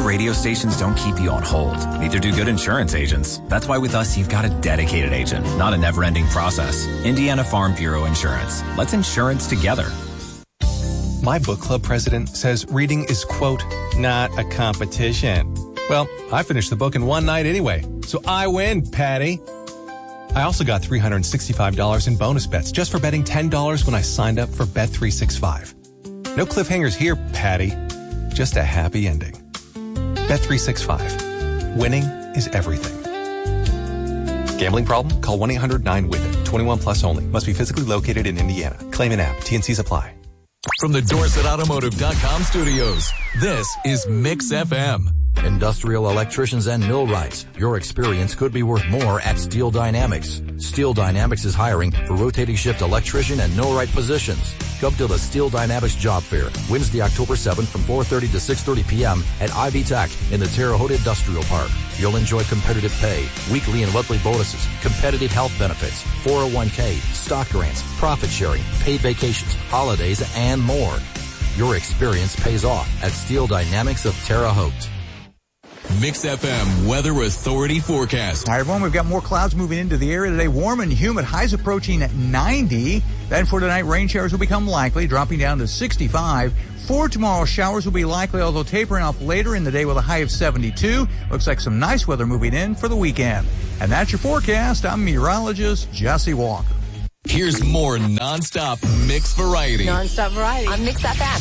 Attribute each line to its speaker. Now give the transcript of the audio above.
Speaker 1: radio stations don't keep you on hold. Neither do good insurance agents. That's why with us, you've got a dedicated agent, not a never-ending process. Indiana Farm Bureau Insurance. Let's insurance together.
Speaker 2: My book club president says reading is, quote, not a competition. Well, I finished the book in one night anyway, so I win, Patty. I also got $365 in bonus bets just for betting $10 when I signed up for Bet365. No cliffhangers here, Patty. Just a happy ending. Bet365. Winning is everything. Gambling problem? Call 1-800-9-WIN-IT. 21 plus only. Must be physically located in Indiana. Claim in app. T&Cs apply.
Speaker 3: From the DorsetAutomotive.com studios, this is Mix FM.
Speaker 4: Industrial electricians and millwrights. Your experience could be worth more at Steel Dynamics. Steel Dynamics is hiring for rotating shift electrician and millwright positions. Come to the Steel Dynamics Job Fair, Wednesday, October 7th from 4:30 to 6:30 p.m. at Ivy Tech in the Terre Haute Industrial Park. You'll enjoy competitive pay, weekly and monthly bonuses, competitive health benefits, 401k, stock grants, profit sharing, paid vacations, holidays, and more. Your experience pays off at Steel Dynamics of Terre Haute.
Speaker 3: Mix FM Weather Authority forecast.
Speaker 5: All right, everyone, we've got more clouds moving into the area today. Warm and humid, highs approaching at 90. Then for tonight, rain showers will become likely, dropping down to 65. For tomorrow, showers will be likely, although tapering off later in the day with a high of 72. Looks like some nice weather moving in for the weekend. And that's your forecast. I'm meteorologist Jesse Walker.
Speaker 3: Here's more nonstop mix variety.
Speaker 6: Nonstop variety on Mix FM.